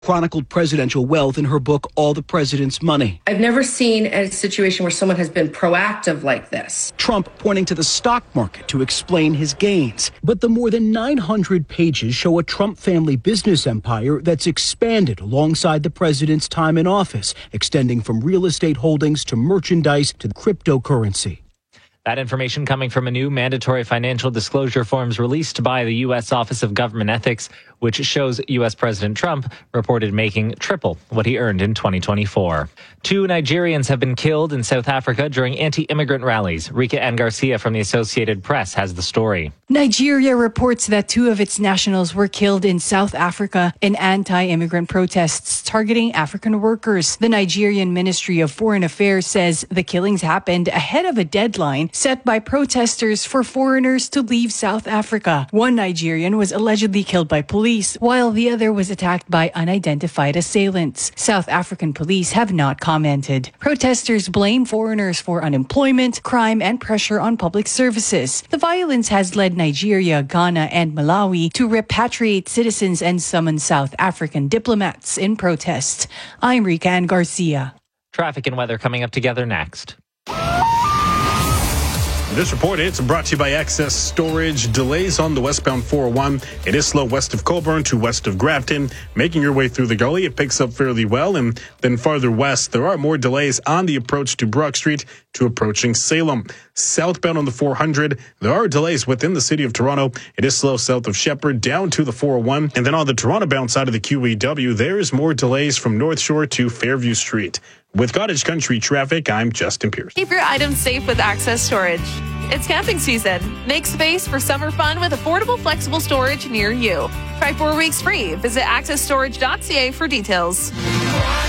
chronicled presidential wealth in her book, All the President's Money. I've never seen a situation where someone has been proactive like this. Trump pointing to the stock market to explain his gains. But the more than 900 pages show a Trump family business empire that's expanded alongside the president's time in office, extending from real estate holdings to merchandise to cryptocurrency. That information coming from a new mandatory financial disclosure forms released by the U.S. Office of Government Ethics, which shows U.S. President Trump reported making triple what he earned in 2024. 2 Nigerians have been killed in South Africa during anti-immigrant rallies. Rika Ann Garcia from the Associated Press has the story. Nigeria reports that 2 of its nationals were killed in South Africa in anti-immigrant protests targeting African workers. The Nigerian Ministry of Foreign Affairs says the killings happened ahead of a deadline set by protesters for foreigners to leave South Africa. 1 Nigerian was allegedly killed by police, while the other was attacked by unidentified assailants. South African police have not commented. Protesters blame foreigners for unemployment, crime, and pressure on public services. The violence has led Nigeria, Ghana, and Malawi to repatriate citizens and summon South African diplomats in protest. I'm Rika Ann Garcia. Traffic and weather coming up together next. This report is brought to you by Access Storage. Delays on the westbound 401. It is slow west of Colborne to west of Grafton. Making your way through the gully, it picks up fairly well. And then farther west, there are more delays on the approach to Brock Street to approaching Salem. Southbound on the 400, there are delays within the city of Toronto. It is slow south of Shepherd down to the 401. And then on the Toronto-bound side of the QEW, there's more delays from North Shore to Fairview Street. With Cottage Country traffic, I'm Justin Pierce. Keep your items safe with Access Storage. It's camping season. Make space for summer fun with affordable, flexible storage near you. Try 4 weeks free. Visit accessstorage.ca for details.